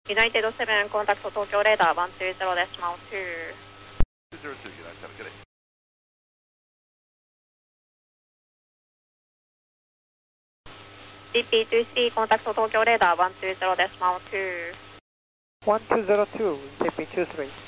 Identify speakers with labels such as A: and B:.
A: United 7 contact Tokyo radar 120.2.
B: 202 United 7, good day.
A: CP23 contact Tokyo radar 120.2.
C: 1202, CP23.